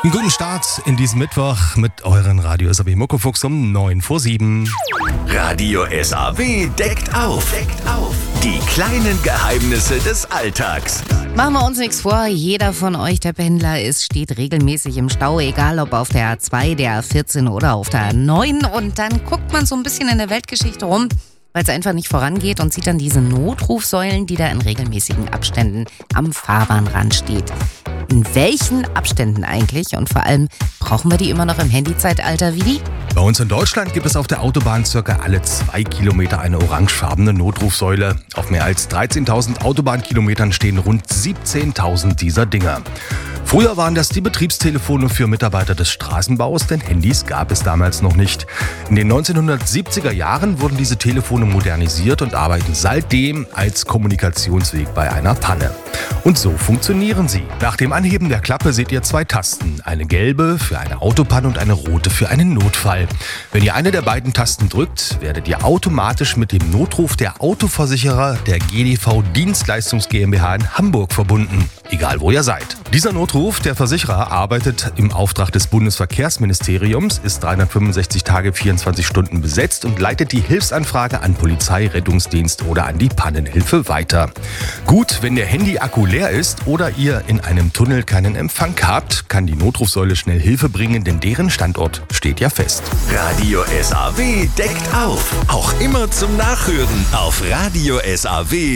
Einen guten Start in diesem Mittwoch mit euren Radio SAW Muckefuchs um 9:07. Radio SAW deckt auf. Die kleinen Geheimnisse des Alltags. Machen wir uns nichts vor, jeder von euch, der Pendler ist, steht regelmäßig im Stau, egal ob auf der A2, der A14 oder auf der A9. Und dann guckt man so ein bisschen in der Weltgeschichte rum, weil es einfach nicht vorangeht und sieht dann diese Notrufsäulen, die da in regelmäßigen Abständen am Fahrbahnrand steht. In welchen Abständen eigentlich? Und vor allem, brauchen wir die immer noch im Handyzeitalter wie die? Bei uns in Deutschland gibt es auf der Autobahn circa alle 2 Kilometer eine orangefarbene Notrufsäule. Auf mehr als 13.000 Autobahnkilometern stehen rund 17.000 dieser Dinger. Früher waren das die Betriebstelefone für Mitarbeiter des Straßenbaus, denn Handys gab es damals noch nicht. In den 1970er Jahren wurden diese Telefone modernisiert und arbeiten seitdem als Kommunikationsweg bei einer Panne. Und so funktionieren sie. Nach dem Anheben der Klappe seht ihr 2 Tasten. Eine gelbe für eine Autopanne und eine rote für einen Notfall. Wenn ihr eine der beiden Tasten drückt, werdet ihr automatisch mit dem Notruf der Autoversicherer der GDV Dienstleistungs GmbH in Hamburg verbunden. Egal wo ihr seid. Dieser Notruf der Versicherer arbeitet im Auftrag des Bundesverkehrsministeriums, ist 365 Tage 24 Stunden besetzt und leitet die Hilfsanfrage an Polizei, Rettungsdienst oder an die Pannenhilfe weiter. Gut, wenn der Handy-Akku leer ist oder ihr in einem Tunnel keinen Empfang habt, kann die Notrufsäule schnell Hilfe bringen, denn deren Standort steht ja fest. Radio SAW deckt auf. Auch immer zum Nachhören auf Radio SAW.